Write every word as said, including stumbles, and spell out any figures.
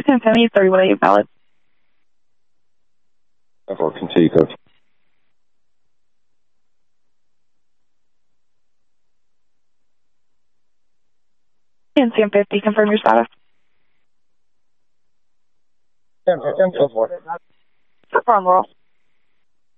ten seventy is thirty-one eight valid. For continue code. And C M fifty, confirm your status. ten four. Confirm, Laurel.